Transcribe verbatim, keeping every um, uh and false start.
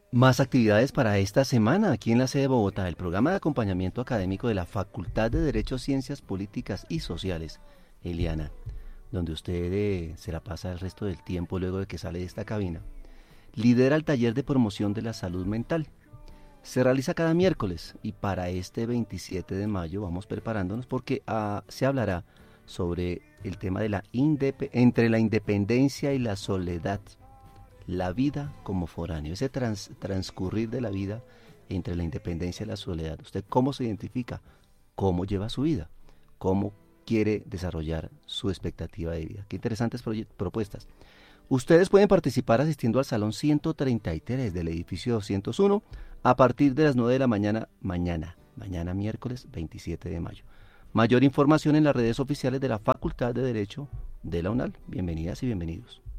Más actividades para esta semana aquí en la sede de Bogotá, el programa de acompañamiento académico de la Facultad de Derecho, Ciencias Políticas y Sociales, Eliana, donde usted eh, se la pasa el resto del tiempo luego de que sale de esta cabina. Lidera el taller de promoción de la salud mental. Se realiza cada miércoles y para este veintisiete de mayo vamos preparándonos porque ah, se hablará sobre el tema de la indep- entre la independencia y la soledad. La vida como foráneo, ese trans, transcurrir de la vida entre la independencia y la soledad. ¿Usted cómo se identifica? ¿Cómo lleva su vida? ¿Cómo quiere desarrollar su expectativa de vida? Qué interesantes proye- propuestas. Ustedes pueden participar asistiendo al Salón ciento treinta y tres del edificio doscientos uno a partir de las nueve de la mañana, mañana, mañana miércoles veintisiete de mayo. Mayor información en las redes oficiales de la Facultad de Derecho de la UNAL. Bienvenidas y bienvenidos.